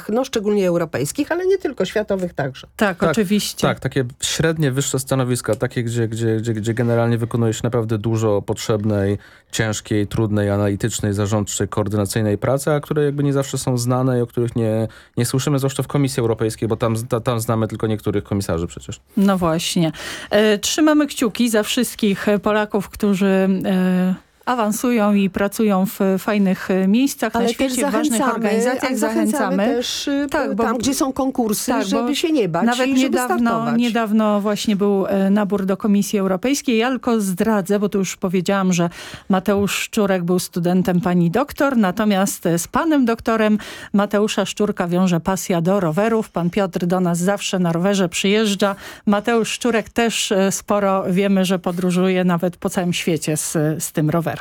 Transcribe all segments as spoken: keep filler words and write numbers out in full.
rynkach, no szczególnie europejskich, ale nie tylko, światowych także. Tak, tak oczywiście. Tak, takie średnie, wyższe stanowiska, takie, gdzie, gdzie, gdzie, gdzie generalnie wykonuje się naprawdę dużo potrzebnej, ciężkiej, trudnej, analitycznej, zarządczej, koordynacyjnej pracy, a które jakby nie zawsze są znane i o których nie, nie słyszymy, zwłaszcza w Komisji Europejskiej, bo tam, ta, tam znamy tylko niektórych komisarzy przecież. No właśnie. E, trzymamy kciuki za wszystkich Polaków, którzy e, awansują i pracują w fajnych miejscach ale na świecie, w ważnych organizacjach. Zachęcamy, zachęcamy też tak, bo, tam, gdzie są konkursy, tak, żeby się nie bać nawet i niedawno, niedawno właśnie był nabór do Komisji Europejskiej. Ja tylko zdradzę, bo tu już powiedziałam, że Mateusz Szczurek był studentem pani doktor, natomiast z panem doktorem Mateusza Szczurka wiąże pasja do rowerów. Pan Piotr do nas zawsze na rowerze przyjeżdża. Mateusz Szczurek też sporo wiemy, że podróżuje nawet po całym świecie z, z tym rowerem.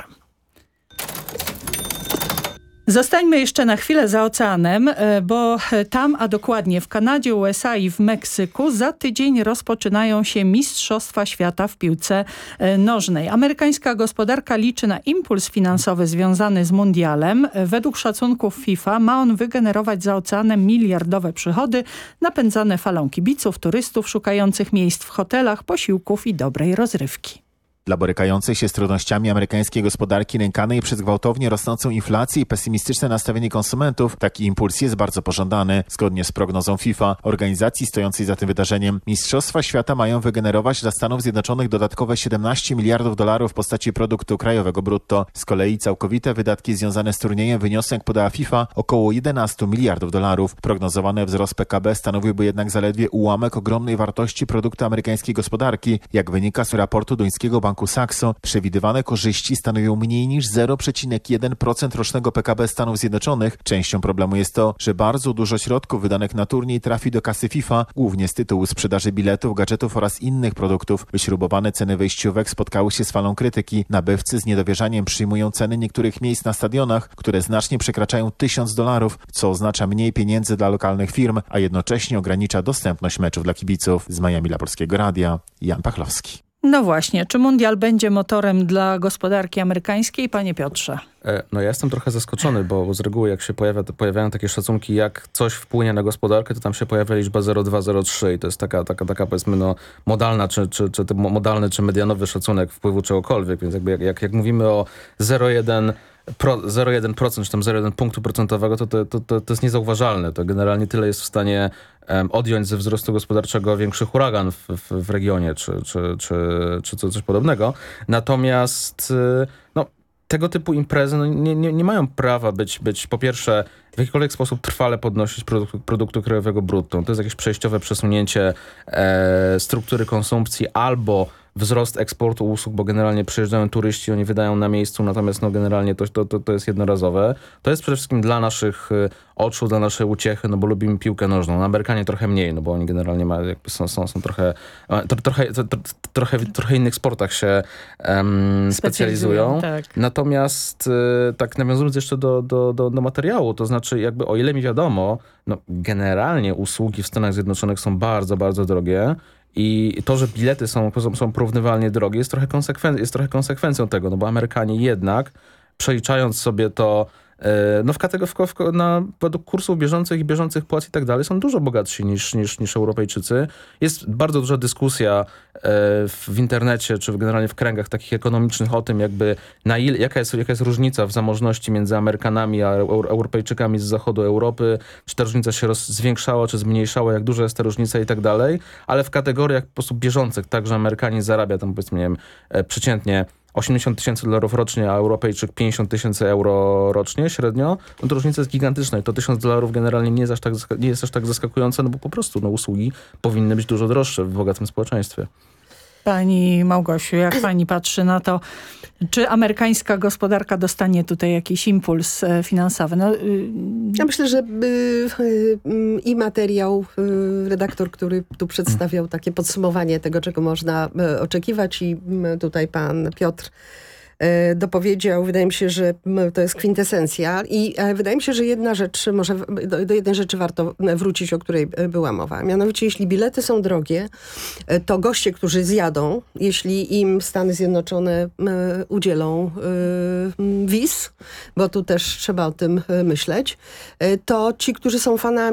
Zostańmy jeszcze na chwilę za oceanem, bo tam, a dokładnie w Kanadzie, U S A i w Meksyku za tydzień rozpoczynają się Mistrzostwa Świata w piłce nożnej. Amerykańska gospodarka liczy na impuls finansowy związany z mundialem. Według szacunków FIFA ma on wygenerować za oceanem miliardowe przychody napędzane falą kibiców, turystów szukających miejsc w hotelach, posiłków i dobrej rozrywki. Dla borykającej się z trudnościami amerykańskiej gospodarki nękanej przez gwałtownie rosnącą inflację i pesymistyczne nastawienie konsumentów, taki impuls jest bardzo pożądany. Zgodnie z prognozą FIFA, organizacji stojącej za tym wydarzeniem, Mistrzostwa Świata mają wygenerować dla Stanów Zjednoczonych dodatkowe siedemnaście miliardów dolarów w postaci produktu krajowego brutto. Z kolei całkowite wydatki związane z turniejem wyniosą, jak podała FIFA, około jedenaście miliardów dolarów. Prognozowany wzrost P K B stanowiłby jednak zaledwie ułamek ogromnej wartości produktu amerykańskiej gospodarki. Jak wynika z raportu duńskiego banku Banku Saxo, przewidywane korzyści stanowią mniej niż zero przecinek jeden procent rocznego P K B Stanów Zjednoczonych. Częścią problemu jest to, że bardzo dużo środków wydanych na turniej trafi do kasy FIFA, głównie z tytułu sprzedaży biletów, gadżetów oraz innych produktów. Wyśrubowane ceny wejściówek spotkały się z falą krytyki. Nabywcy z niedowierzaniem przyjmują ceny niektórych miejsc na stadionach, które znacznie przekraczają tysiąc dolarów, co oznacza mniej pieniędzy dla lokalnych firm, a jednocześnie ogranicza dostępność meczów dla kibiców. Z Miami dla Polskiego Radia, Jan Pachlowski. No właśnie, czy mundial będzie motorem dla gospodarki amerykańskiej, panie Piotrze? No ja jestem trochę zaskoczony, bo z reguły jak się pojawia, to pojawiają takie szacunki, jak coś wpłynie na gospodarkę, to tam się pojawia liczba zero przecinek dwa zero trzy i to jest taka, taka, taka powiedzmy no, modalna, czy, czy, czy modalny, czy medianowy szacunek wpływu czegokolwiek, więc jakby jak, jak, jak mówimy o zero przecinek jeden Pro, zero przecinek jeden procent czy tam zero przecinek jeden punktu procentowego, to, to, to, to jest niezauważalne. To generalnie tyle jest w stanie um, odjąć ze wzrostu gospodarczego większy huragan w, w, w regionie, czy, czy, czy, czy coś podobnego. Natomiast no, tego typu imprezy no, nie, nie, nie mają prawa być, być po pierwsze w jakikolwiek sposób trwale podnosić produktu, produktu krajowego brutto. To jest jakieś przejściowe przesunięcie e, struktury konsumpcji albo wzrost eksportu usług, bo generalnie przyjeżdżają turyści, oni wydają na miejscu, natomiast no generalnie to, to, to, to jest jednorazowe. To jest przede wszystkim dla naszych oczu, dla naszej uciechy, no bo lubimy piłkę nożną. Na Amerykanie trochę mniej, no bo oni generalnie mają, jakby są, są, są trochę, to, trochę, to, to, trochę w trochę innych sportach się um, specjalizują. Tak. Natomiast tak nawiązując jeszcze do, do, do, do materiału, to znaczy jakby o ile mi wiadomo, no generalnie usługi w Stanach Zjednoczonych są bardzo, bardzo drogie. I to, że bilety są, są porównywalnie drogie, jest trochę, konsekwen- jest trochę konsekwencją tego, no bo Amerykanie jednak, przeliczając sobie to no w kategorii, w, na, według kursów bieżących i bieżących płac i tak dalej, są dużo bogatsi niż, niż, niż Europejczycy. Jest bardzo duża dyskusja e, w internecie, czy generalnie w kręgach takich ekonomicznych o tym, jakby na ile, jaka jest, jaka jest różnica w zamożności między Amerykanami a Europejczykami z zachodu Europy, czy ta różnica się roz, zwiększała, czy zmniejszała, jak duża jest ta różnica i tak dalej, ale w kategoriach po prostu bieżących, tak, że Amerykanin zarabia tam powiedzmy, nie wiem, e, przeciętnie osiemdziesiąt tysięcy dolarów rocznie, a Europejczyk pięćdziesiąt tysięcy euro rocznie średnio, no to różnica jest gigantyczna i to tysiąc dolarów generalnie nie jest aż tak, nie jest aż tak zaskakujące, no bo po prostu no, usługi powinny być dużo droższe w bogatym społeczeństwie. Pani Małgosiu, jak pani patrzy na to, czy amerykańska gospodarka dostanie tutaj jakiś impuls finansowy? No, y... Ja myślę, że y, y, i materiał, y, redaktor, który tu przedstawiał takie podsumowanie tego, czego można y, oczekiwać i y, tutaj pan Piotr dopowiedział, wydaje mi się, że to jest kwintesencja i wydaje mi się, że jedna rzecz, może do, do jednej rzeczy warto wrócić, o której była mowa. Mianowicie, jeśli bilety są drogie, to goście, którzy zjadą, jeśli im Stany Zjednoczone udzielą wiz, bo tu też trzeba o tym myśleć, to ci, którzy są fanami